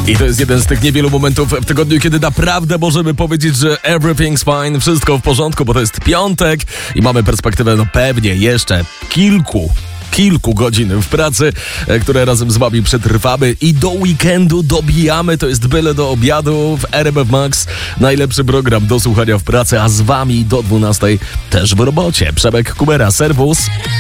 I to jest jeden z tych niewielu momentów w tygodniu, kiedy naprawdę możemy powiedzieć, że everything's fine, wszystko w porządku, bo to jest piątek i mamy perspektywę, no pewnie jeszcze kilku godzin w pracy, które razem z wami przetrwamy i do weekendu dobijamy. To jest byle do obiadu w RMF Max. Najlepszy program do słuchania w pracy, a z wami do 12 też w robocie. Przemek Kubera, serwus.